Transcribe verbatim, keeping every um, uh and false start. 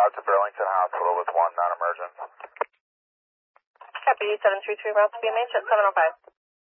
out to Burlington Hospital with one non-emergent. Copy seven three three, route to B M H at seven oh five.